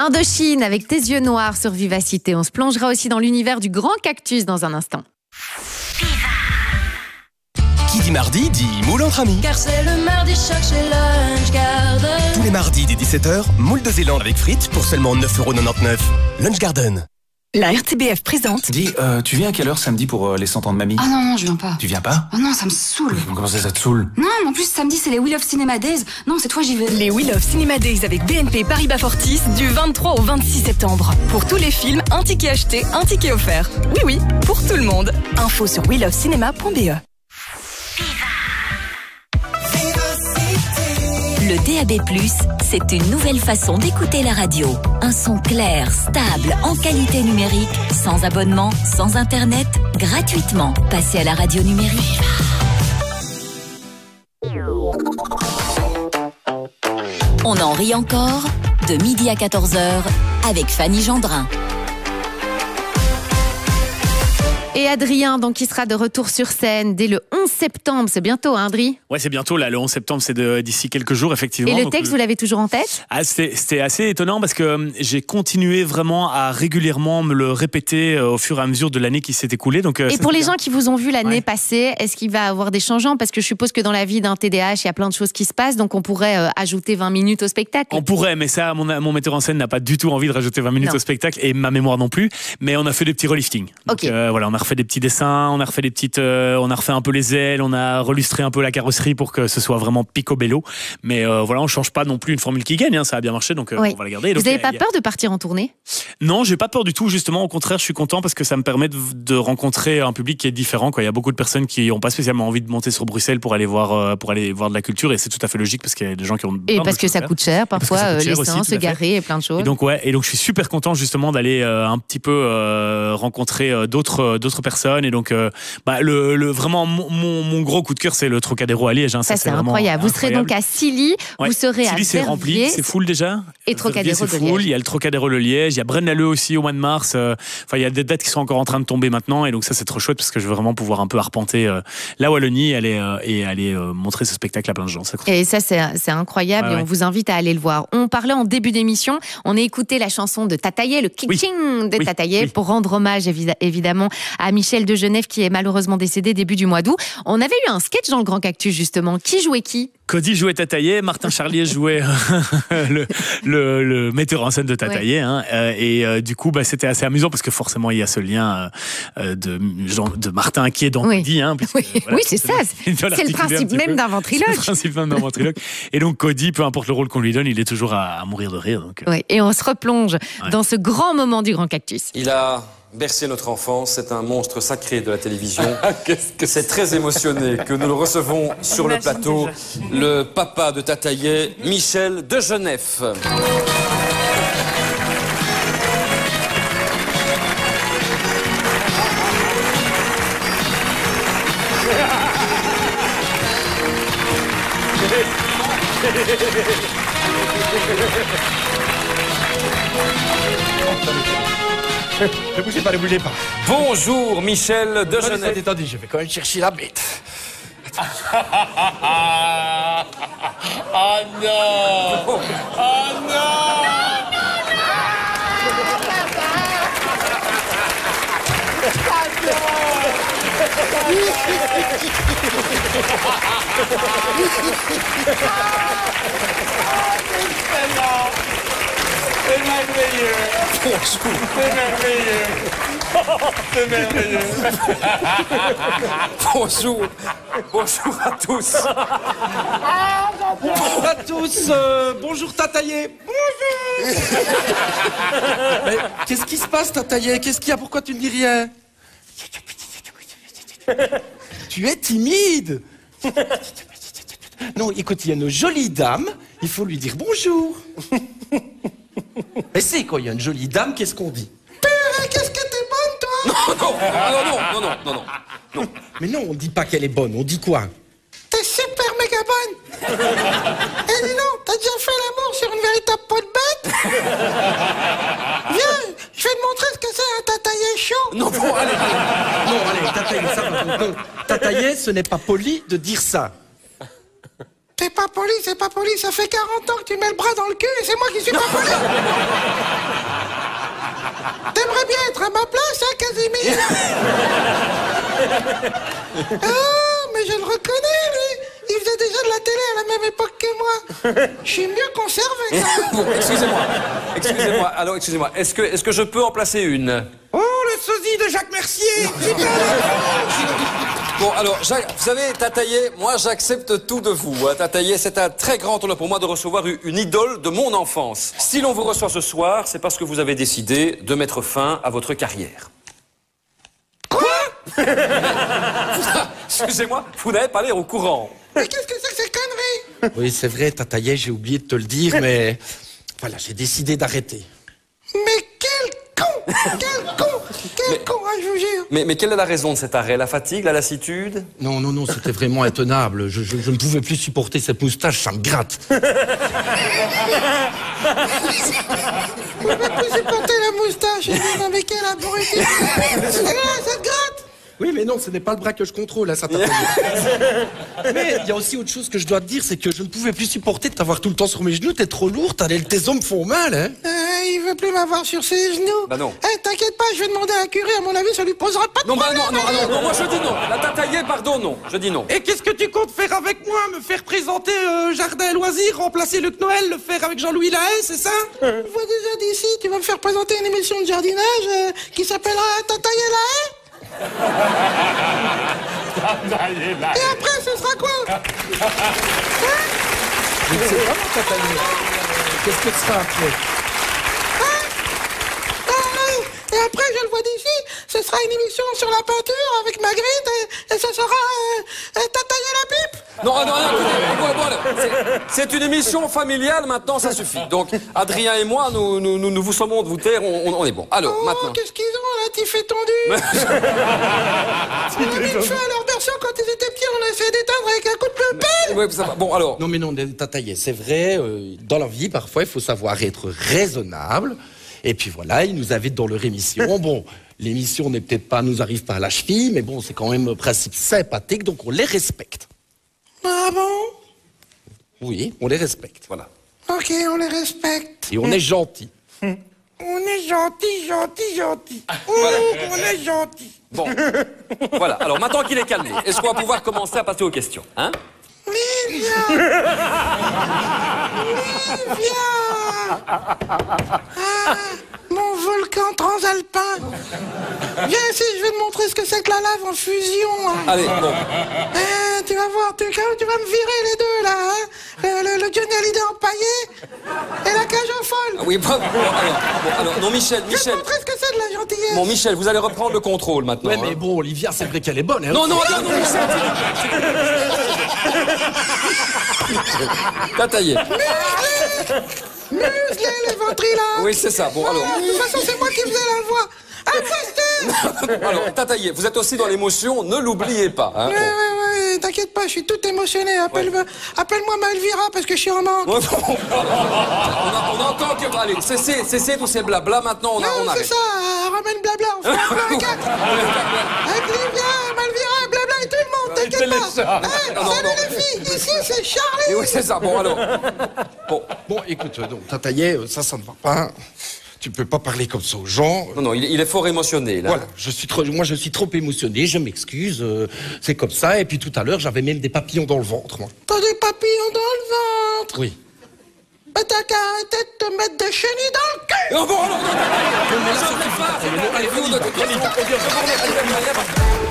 Indochine avec tes yeux noirs sur Vivacité. On se plongera aussi dans l'univers du grand cactus dans un instant. Qui dit mardi dit moule entre amis. Car c'est le mardi choc chez Lunch Garden. Tous les mardis dès 17h, moule de Zélande avec frites pour seulement 9,99 €. Lunch Garden. La RTBF présente. Dis, tu viens à quelle heure samedi pour les 100 ans de mamie? Ah non, je viens pas. Tu viens pas? Oh non, ça me saoule. Comment ça te saoule? Non, en plus, samedi, c'est les Wheel of Cinema Days. Non, cette fois, j'y vais. Les Wheel of Cinema Days avec BNP Paribas Fortis du 23 au 26 septembre. Pour tous les films, un ticket acheté, un ticket offert. Oui, oui, pour tout le monde. Info sur wheelofcinema.be. Le DAB+, c'est une nouvelle façon d'écouter la radio. Un son clair, stable, en qualité numérique, sans abonnement, sans internet, gratuitement. Passez à la radio numérique. On en rit encore, de midi à 14h, avec Fanny Gendrin. Et Adrien, donc, qui sera de retour sur scène dès le 11 septembre. C'est bientôt, hein, Adri? Ouais, c'est bientôt, là. Le 11 septembre, c'est d'ici quelques jours, effectivement. Et le texte, vous l'avez toujours en tête? C'était assez étonnant parce que j'ai continué vraiment à régulièrement me le répéter au fur et à mesure de l'année qui s'est écoulée. Donc, et pour les gens qui vous ont vu l'année passée, est-ce qu'il va y avoir des changements? Parce que je suppose que dans la vie d'un TDAH, il y a plein de choses qui se passent, donc on pourrait ajouter 20 minutes au spectacle. On pourrait, mais ça, mon metteur en scène n'a pas du tout envie de rajouter 20 minutes au spectacle, et ma mémoire non plus. Mais on a fait des petits reliftings. Okay. Donc, voilà, on a refait des petits dessins, on a refait on a refait un peu les ailes, on a relustré un peu la carrosserie pour que ce soit vraiment picobello. Mais voilà, on change pas non plus une formule qui gagne, hein, ça a bien marché, donc on va la garder. Vous n'avez pas peur de partir en tournée? Non, j'ai pas peur du tout, justement. Au contraire, je suis content parce que ça me permet de rencontrer un public qui est différent, quoi. Il y a beaucoup de personnes qui n'ont pas spécialement envie de monter sur Bruxelles pour aller voir de la culture, et c'est tout à fait logique parce qu'il y a des gens qui ont. Et parce que ça coûte cher, parfois, l'essence, se garer et plein de choses. Et donc, je suis super content justement d'aller un petit peu rencontrer d'autres personnes. Et donc, vraiment, mon gros coup de cœur, c'est le Trocadéro à Liège. Hein. Ça, c'est incroyable. Vous serez donc à Silly, vous serez à Silly, c'est rempli, c'est full déjà. Et Trocadéro de Liège. Il y a le Trocadéro de Liège, il y a Braine-l'Alleud aussi au mois de mars. Il y a des dates qui sont encore en train de tomber maintenant, et donc ça, c'est trop chouette parce que je veux vraiment pouvoir un peu arpenter la Wallonie et aller montrer ce spectacle à plein de gens. Et ça, c'est incroyable, et on vous invite à aller le voir. On parlait en début d'émission, on a écouté la chanson de Tataillé, le kitching de Tataillé, pour rendre hommage évidemment à Michel de Genève qui est malheureusement décédé début du mois d'août. On avait eu un sketch dans le Grand Cactus justement. Qui jouait qui? Cody jouait Tataillé, Martin Charlier jouait le metteur en scène de Tataillé, hein, et du coup c'était assez amusant parce que forcément il y a ce lien de Martin qui est dans Cody, hein, oui, c'est ça, c'est le principe même d'un ventriloque. C'est le principe même d'un ventriloque. Et donc Cody, peu importe le rôle qu'on lui donne, il est toujours à mourir de rire. Donc, et on se replonge dans ce grand moment du Grand Cactus. Il a bercé notre enfance, c'est un monstre sacré de la télévision. C'est très émotionné que nous le recevons sur le plateau, le papa de Tataillé, Michel de Genève. Ne bougez pas, ne bougez pas. Bonjour Michel de Genève. Attendez, je vais quand même chercher la bête. Oh non! Oh non! C'est merveilleux! C'est merveilleux! C'est merveilleux! Bonjour! Bonjour à tous! Bonjour à tous! Bonjour Tataillé! Bonjour! Mais qu'est-ce qui se passe Tataillé? Qu'est-ce qu'il y a? Pourquoi tu ne dis rien? Tu es timide! Non, écoute, il y a une jolie dame, il faut lui dire bonjour. Mais c'est quoi, il y a une jolie dame, qu'est-ce qu'on dit? Qu'est-ce que t'es bonne, toi? Non. Mais non, on dit pas qu'elle est bonne, on dit quoi? T'es super méga bonne. Et dis donc, t'as déjà fait l'amour sur une véritable peau de bête? Viens, je vais te montrer ce que c'est un Tataillé chaud. Non, bon, allez. Non, allez, Tataillé, ça va. Non, Tataillé, ce n'est pas poli de dire ça. T'es pas poli, c'est pas poli, ça fait 40 ans que tu mets le bras dans le cul et c'est moi qui suis pas poli. T'aimerais bien être à ma place, hein, Casimir? Ah, mais je le reconnais, lui. Il faisait déjà de la télé à la même époque que moi. Je suis mieux conservé. Bon, excusez-moi. Alors, excusez-moi. Est-ce que je peux en placer une? Oh, le sosie de Jacques Mercier. Bon, alors, Jacques, vous savez, Tataillé, moi, j'accepte tout de vous. Hein. Tataillé, c'est un très grand honneur pour moi de recevoir une idole de mon enfance. Si l'on vous reçoit ce soir, c'est parce que vous avez décidé de mettre fin à votre carrière. Quoi? Excusez-moi, vous n'avez pas l'air au courant. Mais qu'est-ce que c'est que ces conneries? Oui, c'est vrai, Tataillé, j'ai oublié de te le dire, mais... Voilà, j'ai décidé d'arrêter. Mais quel con! Quel con! Quel con, hein, je vous jure! Mais quelle est la raison de cet arrêt? La fatigue, la lassitude? Non, c'était vraiment intenable. Je ne pouvais plus supporter cette moustache, ça me gratte. Vous ne pouvez plus supporter la moustache, non mais quel abruti! Ça te gratte! Oui, mais non, ce n'est pas le bras que je contrôle, là, ça t'a Mais il y a aussi autre chose que je dois te dire, c'est que je ne pouvais plus supporter de t'avoir tout le temps sur mes genoux, t'es trop lourd, tes os me font mal, hein. Il veut plus m'avoir sur ses genoux. Bah non. T'inquiète pas, je vais demander à un curé, à mon avis, ça lui posera pas de problème. Non, moi je dis non. La Tataillé, pardon, non. Je dis non. Et qu'est-ce que tu comptes faire avec moi? Me faire présenter Jardin et Loisirs, remplacer Luc Noël, le faire avec Jean-Louis Lahaye, c'est ça? Je vois déjà d'ici, tu vas me faire présenter une émission de jardinage qui s'appellera Tataillé Lahaye. Et après, ce sera quoi? Je ne sais pas, mon Tataillé. Qu'est-ce que ce sera après? Et après, je le vois d'ici, ce sera une émission sur la peinture avec Magritte et ce sera Tataillé la pipe. Non, écoutez, c'est une émission familiale, maintenant ça suffit. Donc, Adrien et moi, nous vous sommons de vous taire, on est bon. Alors, maintenant... Qu'est-ce qu'ils ont, là, tif étendu? On a mis le feu à leur berceau quand ils étaient petits, on a essayé d'éteindre avec un coup de pelle. Ouais, ça va. Bon, alors... Non, mais non, Tataillé, c'est vrai, dans la vie, parfois, il faut savoir être raisonnable. Et puis voilà, ils nous invitent dans leur émission. Bon, l'émission n'est peut-être pas, nous arrive pas à la cheville, mais bon, c'est quand même un principe sympathique, donc on les respecte. Ah bon? Oui, on les respecte, voilà. Ok, on les respecte. Et on est gentil. On est gentil. Voilà. On est gentil. Bon, voilà. Alors, maintenant qu'il est calmé, est-ce qu'on va pouvoir commencer à passer aux questions, hein? Livia! Ah, mon volcan transalpin. Viens ici, je vais te montrer ce que c'est que la lave en fusion. Hein. Allez, bon. Tu vas voir, tu vas me virer les deux, là. Hein. Le Johnny Hallyday empaillé et la cage aux folles. Ah oui, alors, non, Michel. Je vais te montrer ce que c'est de la gentillesse. Bon, Michel, vous allez reprendre le contrôle maintenant. Ouais, mais bon, Olivia, c'est vrai qu'elle est bonne, hein. Non, Michel. Tataillé. Muselé, les ventriloques. Oui, c'est ça. Bon, alors. De toute façon, c'est moi qui faisais la voix. Imposteur. Alors, Tataillé, vous êtes aussi dans l'émotion, ne l'oubliez pas. Hein, ouais, t'inquiète pas, je suis tout émotionné. Appelle-moi Malvira parce que je suis en manque. On entend que... Allez, cessez tous ces blabla, maintenant on arrête. C'est ça, ramène blabla, on fait un plan à 4. Avec Livia, Malvira, blabla et tout le monde, t'inquiète pas. Salut les filles, ici c'est Charlie. Et oui, c'est ça, bon alors. Bon, écoute, donc, Tataillé, ça ne va pas. Tu peux pas parler comme ça aux gens. Non, il est fort émotionné, là. Voilà, moi je suis trop émotionné, je m'excuse, c'est comme ça. Et puis tout à l'heure, j'avais même des papillons dans le ventre, moi. T'as des papillons dans le ventre? Oui. Mais t'as qu'à arrêter de te mettre des chenilles dans le cul. Non, bon, alors, non,